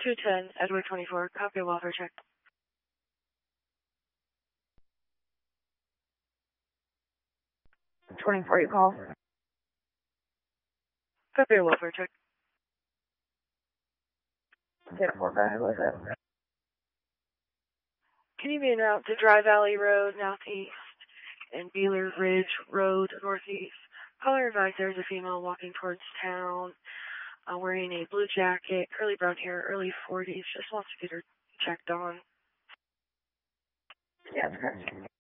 210, Edward 24, copy welfare check. 24, you call? Copy welfare check. 645, what's that? Can you be en route to Dry Valley Road, northeast, and Beeler Ridge Road, northeast? Caller advised there's a female walking towards town, wearing a blue jacket, curly brown hair, early 40s, just wants to get her checked on. Yeah, that's correct.